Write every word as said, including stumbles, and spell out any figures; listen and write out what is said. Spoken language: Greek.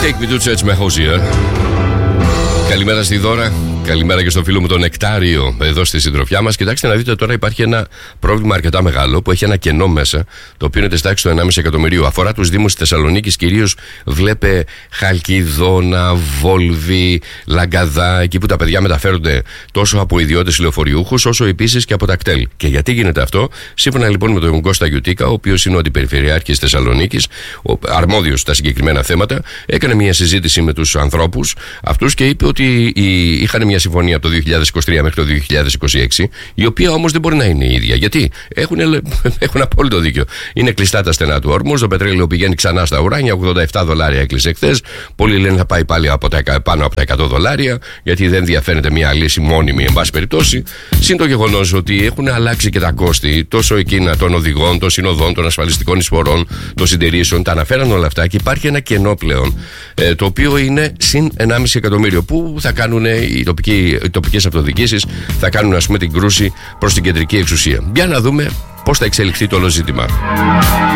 Take me to church με Hozier. Καλημέρα στη Δώρα. Καλημέρα και στο φίλο μου τον Νεκτάριο εδώ στη συντροφιά μας. Κοιτάξτε να δείτε, τώρα υπάρχει ένα πρόβλημα αρκετά μεγάλο που έχει ένα κενό μέσα, το οποίο είναι της τάξης του ενάμιση εκατομμυρίου. Αφορά τους Δήμους της Θεσσαλονίκης, κυρίως βλέπε Χαλκιδόνα, Βόλβη, Λαγκαδά, εκεί που τα παιδιά μεταφέρονται τόσο από ιδιώτες λεωφοριούχους, όσο επίσης και από τα κτέλ. Και γιατί γίνεται αυτό? Σύμφωνα λοιπόν με τον Κώστα Γιουτίκα, ο οποίος είναι ο αντιπεριφερειάρχης Θεσσαλονίκης, αρμόδιος στα συγκεκριμένα θέματα, έκανε μια συζήτηση με τους ανθρώπους αυτούς και είπε ότι είχαν μια συμφωνία από το δύο χιλιάδες είκοσι τρία μέχρι το δύο χιλιάδες είκοσι έξι, η οποία όμως δεν μπορεί να είναι η ίδια. Γιατί έχουν, έχουν απόλυτο δίκιο. Είναι κλειστά τα στενά του όρμους, το πετρέλαιο πηγαίνει ξανά στα ουράνια, ογδόντα επτά δολάρια έκλεισε χθες. Πολλοί λένε θα πάει πάλι από τα, πάνω από τα εκατό δολάρια, γιατί δεν διαφαίνεται μια λύση μόνιμη, εν πάση περιπτώσει. Συν το γεγονός ότι έχουν αλλάξει και τα κόστη, τόσο εκείνα των οδηγών, των συνοδών, των ασφαλιστικών εισφορών, των συντηρήσεων. Τα αναφέραν όλα αυτά και υπάρχει ένα κενό πλέον, ε, το οποίο είναι συν ενάμιση εκατομμύριο, που θα κάνουν οι τοπικοί. Οι τοπικές αυτοδιοίκησεις θα κάνουν, ας πούμε, την κρούση προς την κεντρική εξουσία. Για να δούμε πώς θα εξελιχθεί το όλο ζήτημα.